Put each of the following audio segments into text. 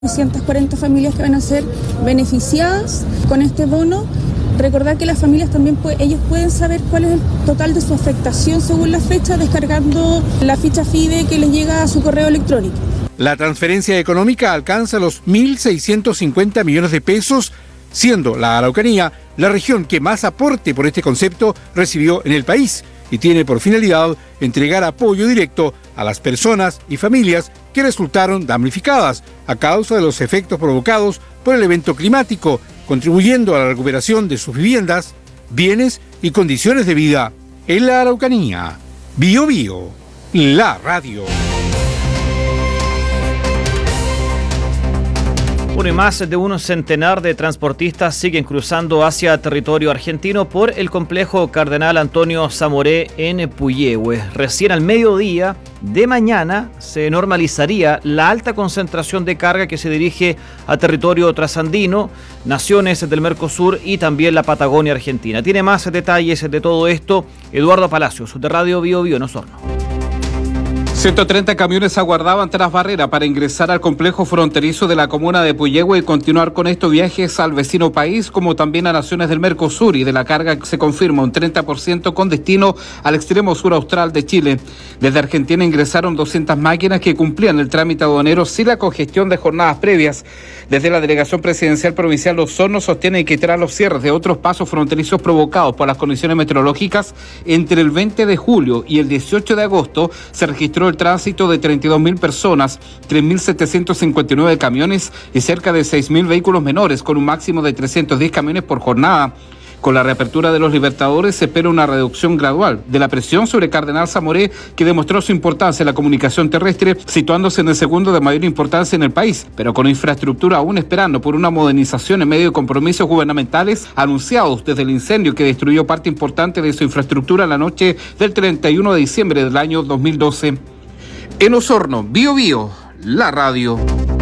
240 familias que van a ser beneficiadas con este bono. Recordar que las familias también ellos pueden saber cuál es el total de su afectación según la fecha, descargando la ficha FIDE que les llega a su correo electrónico. La transferencia económica alcanza los 1.650 millones de pesos, siendo la Araucanía la región que más aporte por este concepto recibió en el país y tiene por finalidad entregar apoyo directo a las personas y familias que resultaron damnificadas a causa de los efectos provocados por el evento climático, contribuyendo a la recuperación de sus viviendas, bienes y condiciones de vida. En la Araucanía, Bío Bío, la radio. Bueno, y más de un centenar de transportistas siguen cruzando hacia territorio argentino por el complejo Cardenal Antonio Zamoré en Puyehue. Recién al mediodía de mañana se normalizaría la alta concentración de carga que se dirige a territorio trasandino, naciones del Mercosur y también la Patagonia Argentina. Tiene más detalles de todo esto Eduardo Palacios, de Radio Bío Bío en Osorno. 130 camiones aguardaban tras barrera para ingresar al complejo fronterizo de la comuna de Puyehue y continuar con estos viajes al vecino país, como también a naciones del Mercosur, y de la carga se confirma un 30% con destino al extremo sur austral de Chile. Desde Argentina ingresaron 200 máquinas que cumplían el trámite aduanero sin la congestión de jornadas previas. Desde la Delegación Presidencial Provincial Osorno sostienen que tras los cierres de otros pasos fronterizos provocados por las condiciones meteorológicas, entre el 20 de julio y el 18 de agosto se registró el tránsito de 32.000 personas, 3.759 camiones y cerca de 6.000 vehículos menores, con un máximo de 310 camiones por jornada. Con la reapertura de los Libertadores se espera una reducción gradual de la presión sobre Cardenal Zamoré, que demostró su importancia en la comunicación terrestre, situándose en el segundo de mayor importancia en el país, pero con infraestructura aún esperando por una modernización en medio de compromisos gubernamentales anunciados desde el incendio que destruyó parte importante de su infraestructura la noche del 31 de diciembre del año 2012. En Osorno, Bío Bío, la radio.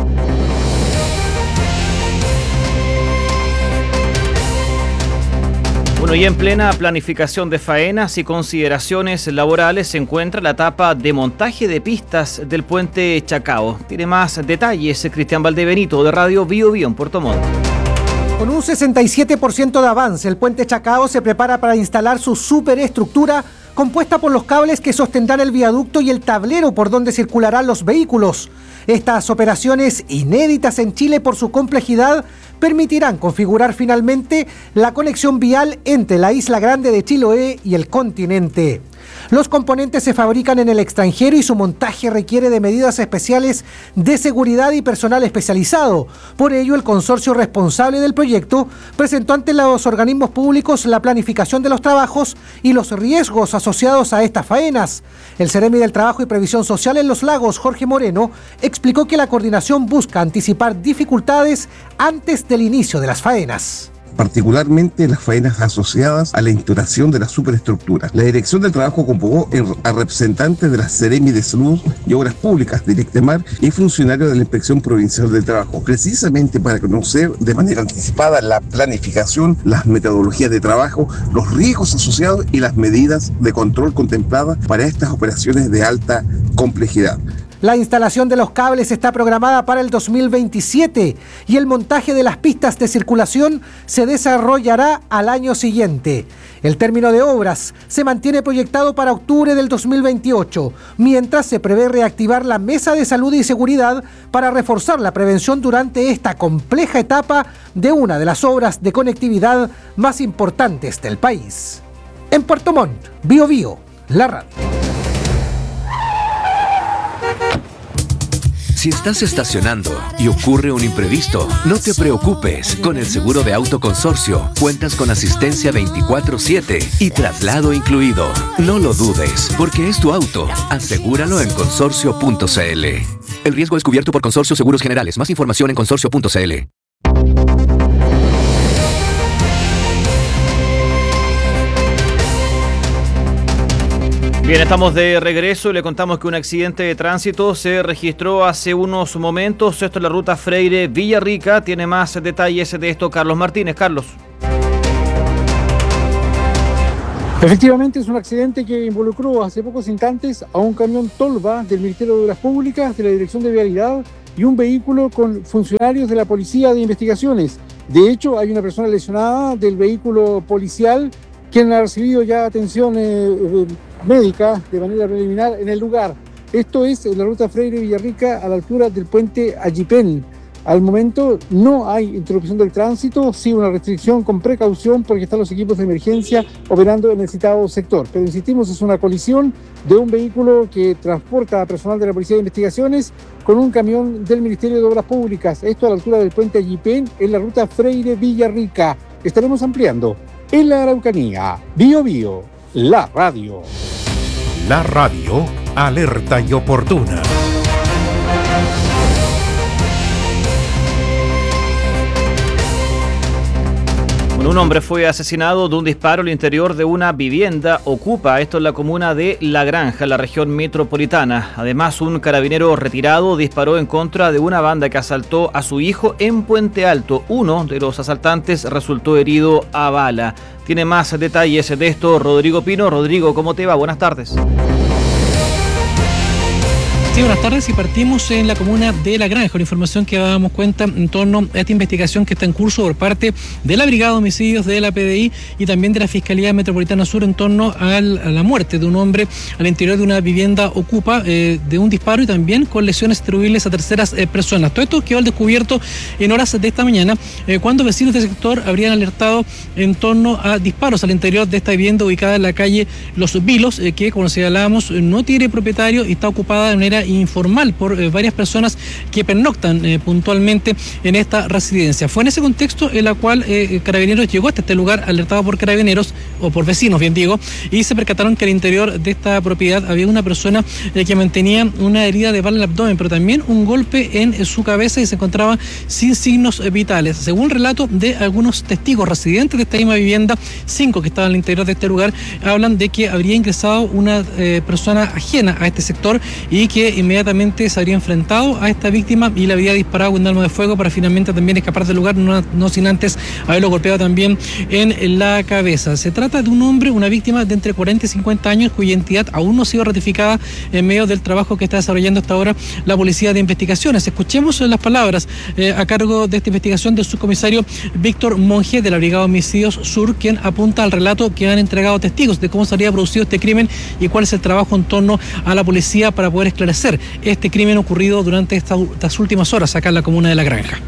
Bueno, y en plena planificación de faenas y consideraciones laborales se encuentra la etapa de montaje de pistas del puente Chacao. Tiene más detalles Cristian Valdebenito, de Radio Bío Bío en Puerto Montt. Con un 67% de avance, el puente Chacao se prepara para instalar su superestructura compuesta por los cables que sostendrán el viaducto y el tablero por donde circularán los vehículos. Estas operaciones, inéditas en Chile por su complejidad, permitirán configurar finalmente la conexión vial entre la isla grande de Chiloé y el continente. Los componentes se fabrican en el extranjero y su montaje requiere de medidas especiales de seguridad y personal especializado. Por ello, el consorcio responsable del proyecto presentó ante los organismos públicos la planificación de los trabajos y los riesgos asociados a estas faenas. El Seremi del Trabajo y Previsión Social en Los Lagos, Jorge Moreno, explicó que la coordinación busca anticipar dificultades antes del inicio de las faenas. Particularmente las faenas asociadas a la instalación de la superestructura. La Dirección del Trabajo convocó a representantes de la Seremi de Salud y Obras Públicas, Directemar, y funcionarios de la Inspección Provincial del Trabajo, precisamente para conocer de manera anticipada la planificación, las metodologías de trabajo, los riesgos asociados y las medidas de control contempladas para estas operaciones de alta complejidad. La instalación de los cables está programada para el 2027 y el montaje de las pistas de circulación se desarrollará al año siguiente. El término de obras se mantiene proyectado para octubre del 2028, mientras se prevé reactivar la Mesa de Salud y Seguridad para reforzar la prevención durante esta compleja etapa de una de las obras de conectividad más importantes del país. En Puerto Montt, Bío Bío, la radio. Si estás estacionando y ocurre un imprevisto, no te preocupes. Con el seguro de auto Consorcio, cuentas con asistencia 24/7 y traslado incluido. No lo dudes, porque es tu auto. Asegúralo en consorcio.cl. El riesgo es cubierto por Consorcio Seguros Generales. Más información en consorcio.cl. Bien, estamos de regreso y le contamos que un accidente de tránsito se registró hace unos momentos. Esto es la ruta Freire-Villarrica. Tiene más detalles de esto Carlos Martínez. Carlos. Efectivamente, es un accidente que involucró hace pocos instantes a un camión tolva del Ministerio de Obras Públicas, de la Dirección de Vialidad y un vehículo con funcionarios de la Policía de Investigaciones. De hecho, hay una persona lesionada del vehículo policial quien ha recibido ya atención médica de manera preliminar en el lugar. Esto es en la ruta Freire-Villarrica a la altura del puente Ayipén. Al momento no hay interrupción del tránsito, sí una restricción con precaución porque están los equipos de emergencia operando en el citado sector. Pero insistimos, es una colisión de un vehículo que transporta a personal de la Policía de Investigaciones con un camión del Ministerio de Obras Públicas. Esto a la altura del puente Ayipén en la ruta Freire-Villarrica. Estaremos ampliando en la Araucanía. Bio Bio, la radio. La radio, alerta y oportuna. Un hombre fue asesinado de un disparo al interior de una vivienda Ocupa, esto en la comuna de La Granja, en la región metropolitana. Además, un carabinero retirado disparó en contra de una banda que asaltó a su hijo en Puente Alto. Uno de los asaltantes resultó herido a bala. Tiene más detalles de esto Rodrigo Pino. Rodrigo, ¿cómo te va? Buenas tardes. Sí, buenas tardes y partimos en la comuna de La Granja, con información que dábamos cuenta en torno a esta investigación que está en curso por parte de la Brigada de Homicidios de la PDI y también de la Fiscalía Metropolitana Sur en torno a la muerte de un hombre al interior de una vivienda Ocupa de un disparo y también con lesiones atribuibles a terceras personas. Todo esto quedó al descubierto en horas de esta mañana cuando vecinos del sector habrían alertado en torno a disparos al interior de esta vivienda ubicada en la calle Los Vilos, que como señalábamos no tiene propietario y está ocupada de manera informal por varias personas que pernoctan puntualmente en esta residencia. Fue en ese contexto en la cual Carabineros llegó hasta este lugar alertado por Carabineros, o por vecinos bien digo, y se percataron que al interior de esta propiedad había una persona que mantenía una herida de bala en el abdomen, pero también un golpe en su cabeza y se encontraba sin signos vitales. Según el relato de algunos testigos residentes de esta misma vivienda, 5 que estaban al interior de este lugar, hablan de que habría ingresado una persona ajena a este sector y que inmediatamente se habría enfrentado a esta víctima y le habría disparado con un arma de fuego para finalmente también escapar del lugar, no sin antes haberlo golpeado también en la cabeza. Se trata de un hombre, una víctima de entre 40 y 50 años, cuya identidad aún no ha sido ratificada en medio del trabajo que está desarrollando hasta ahora la Policía de Investigaciones. Escuchemos las palabras a cargo de esta investigación del subcomisario Víctor Monge de la Brigada de Homicidios Sur, quien apunta al relato que han entregado testigos de cómo se habría producido este crimen y cuál es el trabajo en torno a la policía para poder esclarecer este crimen ocurrido durante estas últimas horas acá en la comuna de La Granja.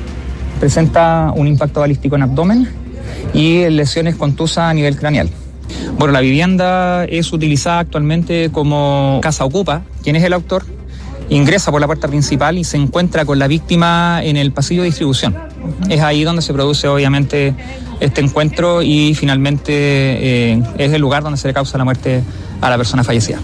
Presenta un impacto balístico en abdomen y lesiones contusas a nivel craneal. Bueno, la vivienda es utilizada actualmente como casa Ocupa. ¿Quién es el autor? Ingresa por la puerta principal y se encuentra con la víctima en el pasillo de distribución. Es ahí donde se produce obviamente este encuentro y finalmente es el lugar donde se le causa la muerte a la persona fallecida.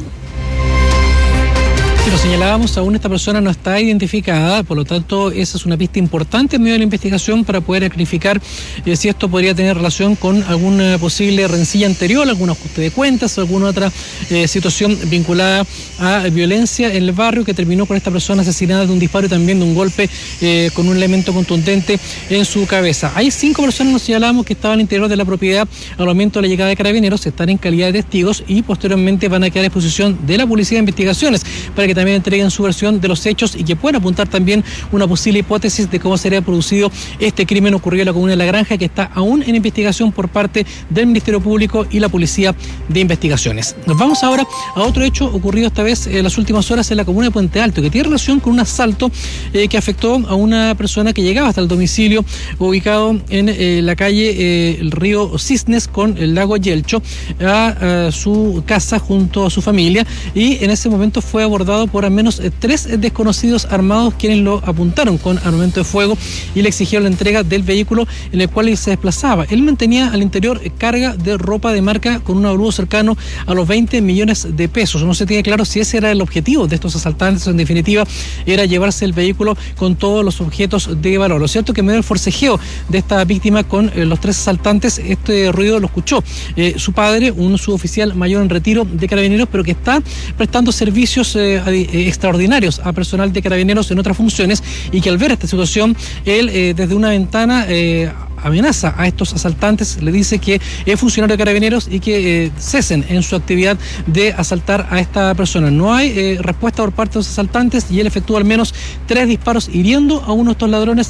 Lo señalábamos, aún esta persona no está identificada, por lo tanto esa es una pista importante en medio de la investigación para poder clarificar si esto podría tener relación con alguna posible rencilla anterior, algún ajuste de cuentas, alguna otra situación vinculada a violencia en el barrio que terminó con esta persona asesinada de un disparo y también de un golpe con un elemento contundente en su cabeza. Hay 5 personas, nos señalamos, que estaban al interior de la propiedad al momento de la llegada de Carabineros, están en calidad de testigos y posteriormente van a quedar a disposición de la Policía de Investigaciones para que también entreguen su versión de los hechos y que puedan apuntar también una posible hipótesis de cómo sería producido este crimen ocurrido en la comuna de La Granja, que está aún en investigación por parte del Ministerio Público y la Policía de Investigaciones. Nos vamos ahora a otro hecho ocurrido esta vez en las últimas horas en la comuna de Puente Alto, que tiene relación con un asalto que afectó a una persona que llegaba hasta el domicilio ubicado en la calle el río Cisnes con el lago Yelcho a su casa junto a su familia, y en ese momento fue abordado por al menos 3 desconocidos armados quienes lo apuntaron con armamento de fuego y le exigieron la entrega del vehículo en el cual él se desplazaba. Él mantenía al interior carga de ropa de marca con un avalúo cercano a los 20 millones de pesos. No se tiene claro si ese era el objetivo de estos asaltantes, en definitiva era llevarse el vehículo con todos los objetos de valor. Lo cierto es que en medio del forcejeo de esta víctima con los 3 asaltantes, este ruido lo escuchó su padre, un suboficial mayor en retiro de Carabineros, pero que está prestando servicios extraordinarios a personal de Carabineros en otras funciones, y que al ver esta situación, él desde una ventana amenaza a estos asaltantes, le dice que es funcionario de Carabineros y que cesen en su actividad de asaltar a esta persona. No hay respuesta por parte de los asaltantes y él efectúa al menos 3 disparos hiriendo a uno de estos ladrones